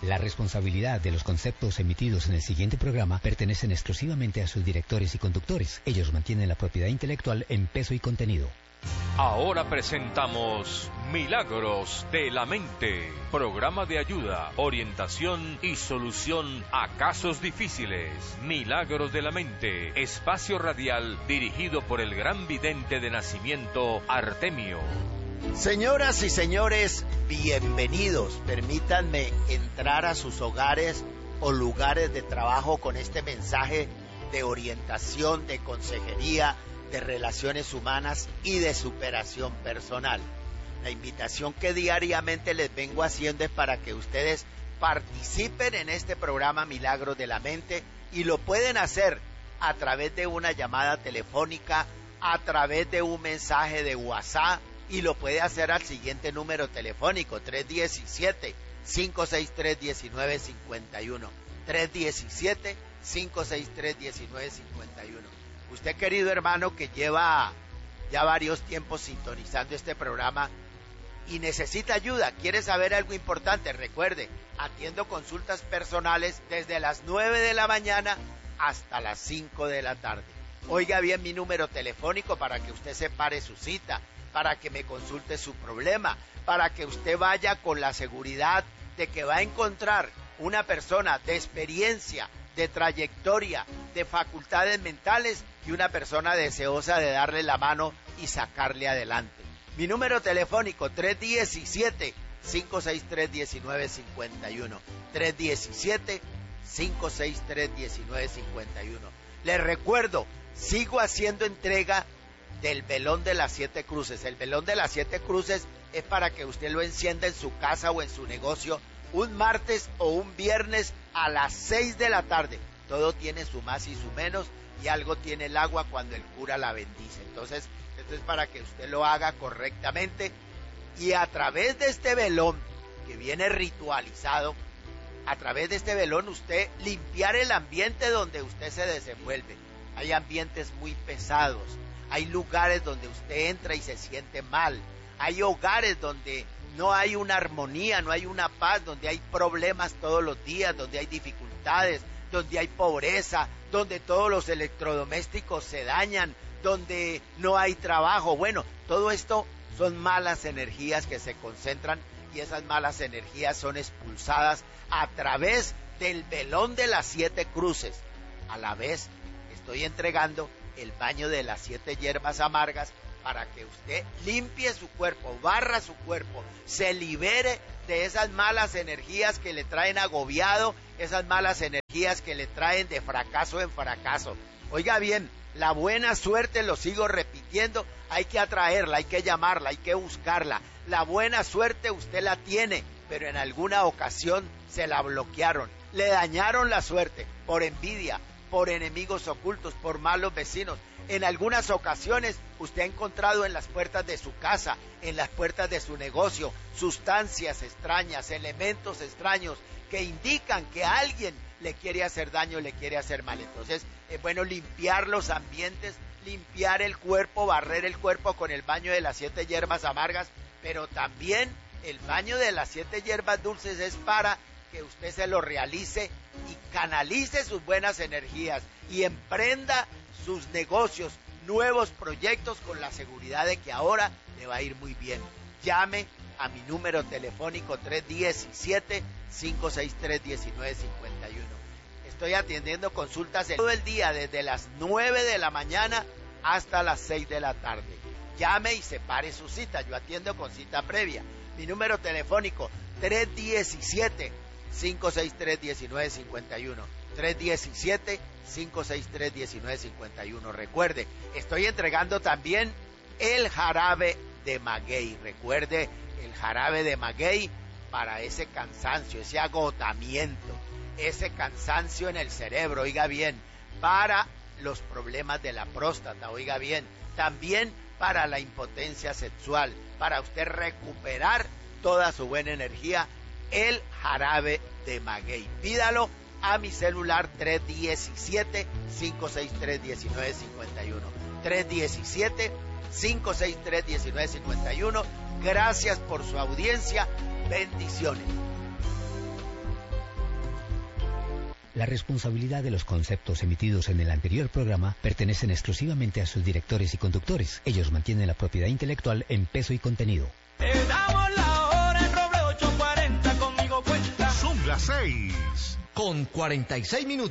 La responsabilidad de los conceptos emitidos en el siguiente programa pertenecen exclusivamente a sus directores y conductores. Ellos mantienen la propiedad intelectual en peso y contenido. Ahora presentamos Milagros de la Mente, programa de ayuda, orientación y solución a casos difíciles. Milagros de la Mente, espacio radial dirigido por el gran vidente de nacimiento Artemio. Señoras y señores, bienvenidos. Permítanme entrar a sus hogares o lugares de trabajo con este mensaje de orientación, de consejería, de relaciones humanas y de superación personal. La invitación que diariamente les vengo haciendo es para que ustedes participen en este programa Milagros de la Mente, y lo pueden hacer a través de una llamada telefónica, a través de un mensaje de WhatsApp, y lo puede hacer al siguiente número telefónico: 317-563-1951. 317-563-1951. Usted, querido hermano, que lleva ya varios tiempos sintonizando este programa y necesita ayuda, quiere saber algo importante, recuerde, atiendo consultas personales desde las 9 de la mañana hasta las 5 de la tarde. Oiga bien mi número telefónico para que usted separe su cita, para que me consulte su problema, para que usted vaya con la seguridad de que va a encontrar una persona de experiencia, de trayectoria, de facultades mentales y una persona deseosa de darle la mano y sacarle adelante. Mi número telefónico: 317-563-1951. 317-563-1951. Les recuerdo, sigo haciendo entrega del velón de las 7 cruces. El velón de las 7 cruces es para que usted lo encienda en su casa o en su negocio un martes o un viernes a las 6 de la tarde. Todo tiene su más y su menos, y algo tiene el agua cuando el cura la bendice. Entonces, esto es para que usted lo haga correctamente, y a través de este velón que viene ritualizado, a través de este velón usted limpiar el ambiente donde usted se desenvuelve. Hay ambientes muy pesados, hay lugares donde usted entra y se siente mal, hay hogares donde no hay una armonía, no hay una paz, donde hay problemas todos los días, donde hay dificultades, donde hay pobreza, donde todos los electrodomésticos se dañan, donde no hay trabajo. Bueno, todo esto son malas energías que se concentran, y esas malas energías son expulsadas a través del velón de las 7 cruces. A la vez estoy entregando el baño de las 7 hierbas amargas para que usted limpie su cuerpo, barra su cuerpo, se libere de esas malas energías que le traen agobiado, esas malas energías que le traen de fracaso en fracaso. Oiga bien, la buena suerte, lo sigo repitiendo, hay que atraerla, hay que llamarla, hay que buscarla. La buena suerte usted la tiene, pero en alguna ocasión se la bloquearon, le dañaron la suerte por envidia, por enemigos ocultos, por malos vecinos. En algunas ocasiones usted ha encontrado en las puertas de su casa, en las puertas de su negocio, sustancias extrañas, elementos extraños que indican que alguien le quiere hacer daño, le quiere hacer mal. Entonces es bueno limpiar los ambientes, limpiar el cuerpo, barrer el cuerpo con el baño de las 7 hierbas amargas, pero también el baño de las 7 hierbas dulces es para que usted se lo realice y canalice sus buenas energías y emprenda sus negocios, nuevos proyectos, con la seguridad de que ahora le va a ir muy bien. Llame a mi número telefónico 317-563-1951. Estoy atendiendo consultas todo el día, desde las 9 de la mañana hasta las 6 de la tarde. Llame y separe su cita, yo atiendo con cita previa. Mi número telefónico 317-563-1951. 317-563-1951. Recuerde, estoy entregando también el jarabe de maguey. Recuerde, el jarabe de maguey para ese cansancio, ese agotamiento, ese cansancio en el cerebro, oiga bien, para los problemas de la próstata, oiga bien, también para la impotencia sexual, para usted recuperar toda su buena energía, el jarabe de maguey. Pídalo a mi celular 317-563-1951. 317-563-1951. Gracias por su audiencia. Bendiciones. La responsabilidad de los conceptos emitidos en el anterior programa pertenecen exclusivamente a sus directores y conductores. Ellos mantienen la propiedad intelectual en peso y contenido. Damos la hora en Roble 840, conmigo cuenta. Son las 6:46 con 46 minutos.